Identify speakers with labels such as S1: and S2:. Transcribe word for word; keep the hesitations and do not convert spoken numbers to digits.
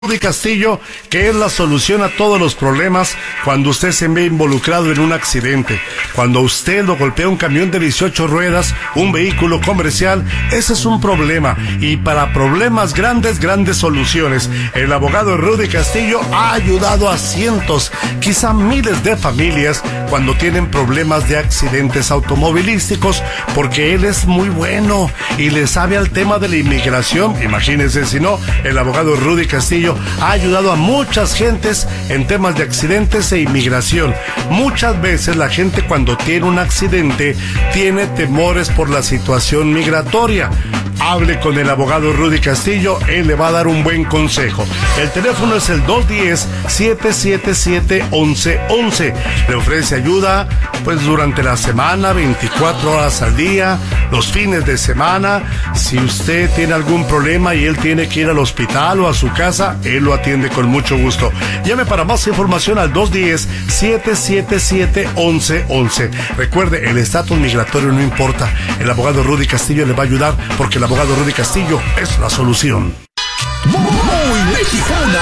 S1: Rudy Castillo, que es la solución a todos los problemas cuando usted se ve involucrado en un accidente. Cuando a usted lo golpea un camión de dieciocho ruedas, un vehículo comercial, ese es un problema. Y para problemas grandes, grandes soluciones. El abogado Rudy Castillo ha ayudado a cientos, quizá miles de familias cuando tienen problemas de accidentes automovilísticos, porque él es muy bueno y le sabe al tema de la inmigración. Imagínense si no, el abogado Rudy Castillo ha ayudado a muchas gentes en temas de accidentes e inmigración. Muchas veces la gente cuando tiene un accidente tiene temores por la situación migratoria. Hable con el abogado Rudy Castillo, él le va a dar un buen consejo. El teléfono es el dos uno cero, siete siete siete, once once. Le ofrece ayuda pues durante la semana, veinticuatro horas al día, los fines de semana. Si usted tiene algún problema y él tiene que ir al hospital o a su casa, él lo atiende con mucho gusto. Llame para más información al dos uno cero, siete siete siete, once once. Recuerde, el estatus migratorio no importa. El abogado Rudy Castillo le va a ayudar porque el abogado Rudy Castillo es la solución.
S2: Muy mexicana.